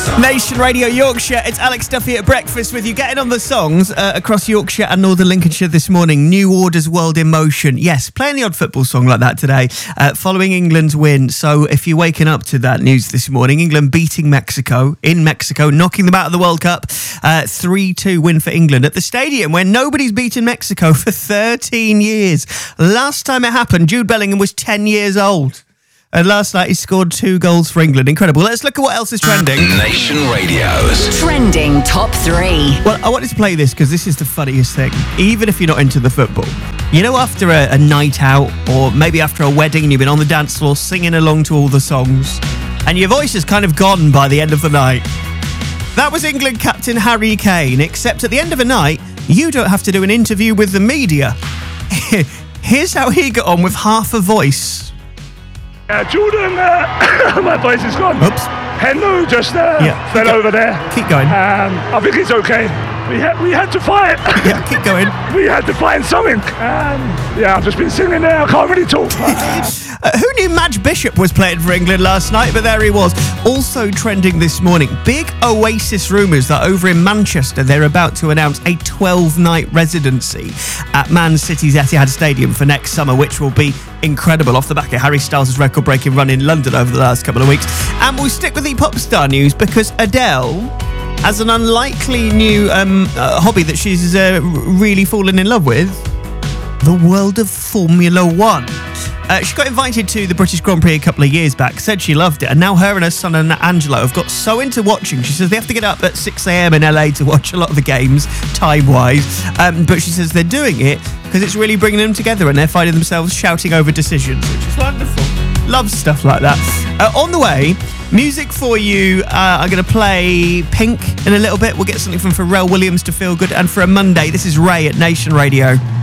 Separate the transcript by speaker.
Speaker 1: Nation Radio Yorkshire, it's Alex Duffy at breakfast with you, getting on the songs across Yorkshire and Northern Lincolnshire this morning. New Order's World in Motion. Yes, playing the odd football song like that today, following England's win. So if you're waking up to that news this morning, England beating Mexico, in Mexico, knocking them out of the World Cup. 3-2 win for England at the stadium where nobody's beaten Mexico for 13 years. Last time it happened, Jude Bellingham was 10 years old. And last night he scored 2 goals for England. Incredible. Let's look at what else is trending.
Speaker 2: Nation Radio's
Speaker 3: Trending Top 3.
Speaker 1: Well, I wanted to play this because this is the funniest thing. Even if you're not into the football. You know, after a night out or maybe after a wedding and you've been on the dance floor singing along to all the songs and your voice is kind of gone by the end of the night. That was England captain Harry Kane, except at the end of a night, you don't have to do an interview with the media. Here's how he got on with half a voice.
Speaker 4: Jordan, my voice is gone.
Speaker 1: Oops.
Speaker 4: Henry just fell over there.
Speaker 1: Keep going.
Speaker 4: I think it's okay. We had to fight.
Speaker 1: Yeah, keep going.
Speaker 4: We had to find something. I've just been singing there. I can't really talk.
Speaker 1: Who knew Madge Bishop was playing for England last night? But there he was. Also trending this morning, big Oasis rumours that over in Manchester they're about to announce a 12-night residency at Man City's Etihad Stadium for next summer, which will be incredible off the back of Harry Styles' record-breaking run in London over the last couple of weeks. And we'll stick with the pop star news because Adele has an unlikely new hobby that she's really fallen in love with: the world of Formula One. She got invited to the British Grand Prix a couple of years back, said she loved it, and now her and her son Angelo have got so into watching. She says they have to get up at 6 a.m. in LA to watch a lot of the games, time-wise, but she says they're doing it because it's really bringing them together and they're finding themselves shouting over decisions, which is wonderful. Love stuff like that. On the way, music for you. I'm going to play Pink in a little bit. We'll get something from Pharrell Williams to feel good, and for a Monday, this is Ray at Nation Radio.